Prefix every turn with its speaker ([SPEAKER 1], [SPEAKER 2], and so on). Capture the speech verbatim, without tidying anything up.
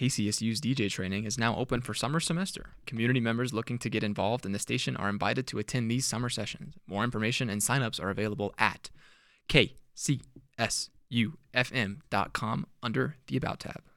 [SPEAKER 1] K C S U's D J training is now open for summer semester. Community members looking to get involved in the station are invited to attend these summer sessions. More information and signups are available at k c s u f m dot com under the About tab.